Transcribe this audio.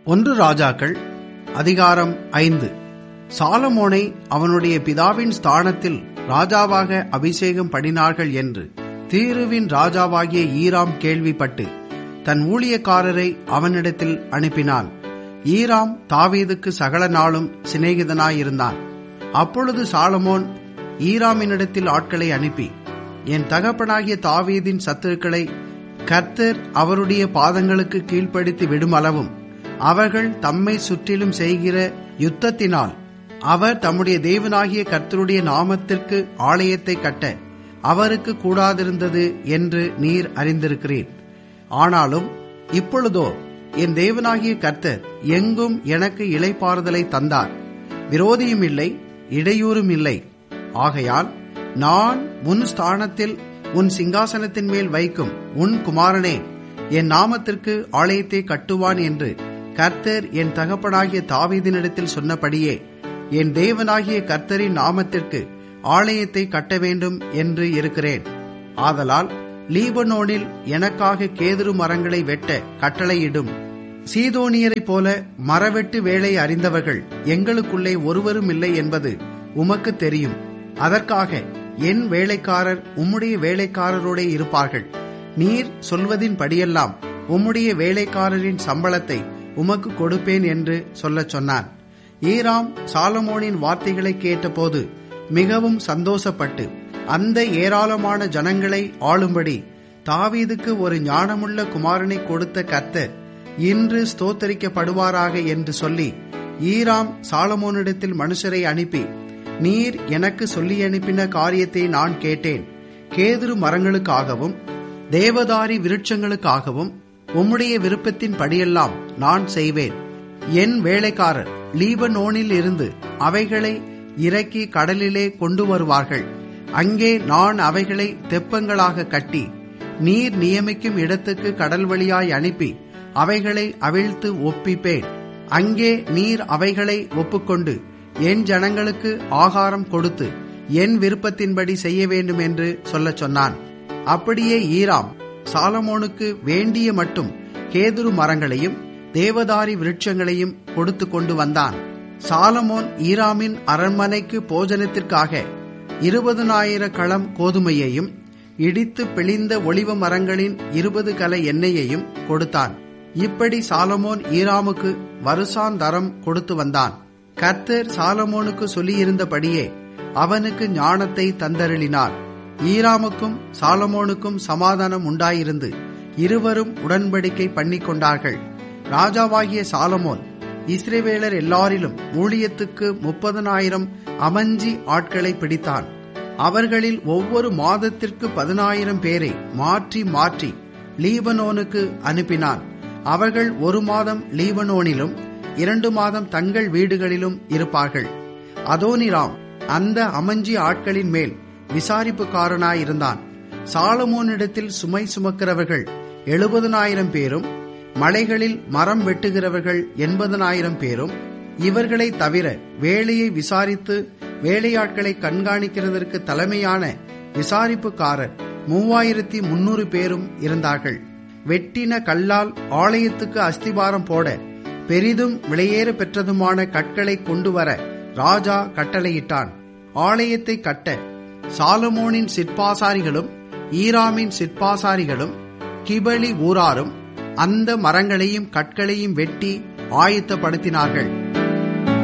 ஒன்று ராஜாக்கள் அதிகாரம் 5. சாலமோனை அவனுடைய பிதாவின் ஸ்தானத்தில் ராஜாவாக அபிஷேகம் பண்ணினார்கள் என்று தீருவின் ராஜாவாகிய ஈராம் கேள்விப்பட்டு தன் ஊழியக்காரரை அவனிடத்தில் அனுப்பினான். ஈராம் தாவீதுக்கு சகல நாளும் சிநேகிதனாயிருந்தான். அப்பொழுது சாலமோன் ஈராமினிடத்தில் ஆட்களை அனுப்பி, என் தகப்பனாகிய தாவீதின் சத்துருக்களை கர்த்தர் அவருடைய பாதங்களுக்கு கீழ்ப்படுத்தி விடும் அளவும் அவர்கள் தம்மை சுற்றிலும் செய்கிற யுத்தத்தினால் அவர் தம்முடைய தேவனாகிய கர்த்தருடைய நாமத்திற்கு ஆலயத்தை கட்ட அவருக்கு கூடாதிருந்தது என்று நீர் அறிந்திருக்கிறீர். ஆனாலும் இப்பொழுதோ என் தேவனாகிய கர்த்தர் எங்கும் எனக்கு இளைப்பாறுதலை தந்தார், விரோதியும் இல்லை, இடையூறும் இல்லை. ஆகையால் நான் உன் ஸ்தானத்தில் உன் சிங்காசனத்தின் மேல் வைக்கும் உன் குமாரனே என் நாமத்திற்கு ஆலயத்தை கட்டுவான் என்று கர்த்தர் என் தகப்பனாகிய தாவீதினிடத்தில் சொன்னபடியே என் தேவனாகிய கர்த்தரின் நாமத்திற்கு ஆலயத்தை கட்ட வேண்டும் என்று இருக்கிறேன். ஆதலால் லீபனோனில் எனக்காக கேதுரு மரங்களை வெட்ட கட்டளையிடும். சீதோனியரைப் போல மரவெட்டு வேலை அறிந்தவர்கள் எங்களுக்குள்ளே ஒருவரும் இல்லை என்பது உமக்கு தெரியும். அதற்காக என் வேலைக்காரர் உம்முடைய வேலைக்காரரோடே இருப்பார்கள். நீர் சொல்வதின் படியெல்லாம் உம்முடைய வேலைக்காரரின் சம்பளத்தை உமக்கு கொடுப்பேன் என்று சொல்லச் சொன்னான். ஈராம் சாலமோனின் வார்த்தைகளை கேட்டபோது மிகவும் சந்தோஷப்பட்டு அந்த ஏராளமான ஜனங்களை ஆளும்படி தாவீதுக்கு ஒரு ஞானமுள்ள குமாரனை கொடுத்த கர்த்தர் இன்று ஸ்தோத்தரிக்கப்படுவாராக என்று சொல்லி ஈராம் சாலமோனிடத்தில் மனுஷரை அனுப்பி, நீர் எனக்கு சொல்லி அனுப்பின காரியத்தை நான் கேட்டேன். கேதுரு மரங்களுக்காகவும் தேவதாரி விருட்சங்களுக்காகவும் உம்முடைய விருப்பத்தின் படியெல்லாம் நான் செய்வேன். என் வேலைக்காரர் லீபனோனில் இருந்து அவைகளை இறக்கி கடலிலே கொண்டு வருவார்கள். அங்கே நான் அவைகளை தெப்பங்களாக கட்டி நீர் நியமிக்கும் இடத்துக்கு கடல் வழியாய் அனுப்பி அவைகளை அவிழ்த்து ஒப்பிப்பேன். அங்கே நீர் அவைகளை ஒப்புக்கொண்டு என் ஜனங்களுக்கு ஆகாரம் கொடுத்து என் விருப்பத்தின்படி செய்ய வேண்டும் என்று சொல்லச் சொன்னான். அப்படியே ஈராம் சாலமோனுக்கு வேண்டிய மட்டும் கேதுரு மரங்களையும் தேவதாரி விருட்சங்களையும் கொடுத்து கொண்டு வந்தான். சாலமோன் ஈராமின் அரண்மனைக்கு போஜனத்திற்காக 20,000 களம் கோதுமையையும் இடித்து பிழிந்த ஒலிவ மரங்களின் 20 கல எண்ணெயையும் கொடுத்தான். இப்படி சாலமோன் ஈராமுக்கு வருஷாந்தரம் கொடுத்து வந்தான். கர்த்தர் சாலமோனுக்கு சொல்லியிருந்தபடியே அவனுக்கு ஞானத்தை தந்தருளினார். ஈராமுக்கும் சாலமோனுக்கும் சமாதானம் உண்டாயிருந்து இருவரும் உடன்படிக்கை பண்ணிக்கொண்டார்கள். ராஜாவாகிய சாலமோன் இஸ்ரவேலர் எல்லாரிலும் ஊழியத்துக்கு 30,000 அமஞ்சி ஆட்களை பிடித்தான். அவர்களில் ஒவ்வொரு மாதத்திற்கு 10,000 பேரை மாற்றி மாற்றி லீபனோனுக்கு அனுப்பினான். அவர்கள் 1 மாதம் லீபனோனிலும் 2 மாதம் தங்கள் வீடுகளிலும் இருப்பார்கள். அதோனிராம் அந்த அமஞ்சி ஆட்களின் மேல் விசாரிப்புக்காரனாயிருந்தான். சாலமோனிடத்தில் சுமை சுமக்கிறவர்கள் 70,000 பேரும் மலைகளில் மரம் வெட்டுகிறவர்கள் 80,000 பேரும், இவர்களை தவிர வேலையை விசாரித்து வேலையாட்களை கண்காணிக்கிறதற்கு தலைமையான விசாரிப்புக்காரர் 3,300 பேரும் இருந்தார்கள். வெட்டின கல்லால் ஆலயத்துக்கு அஸ்திபாரம் போட பெரிதும் விலையேற பெற்றதுமான கற்களை கொண்டு வர ராஜா கட்டளையிட்டான். ஆலயத்தை கட்ட சாலமோனின் சிற்பாசாரிகளும் ஈராமின் சிற்பாசாரிகளும் கிபலி ஊராரும் அந்த மரங்களையும் கற்களையும் வெட்டி ஆயத்தப்படுத்தினார்கள்.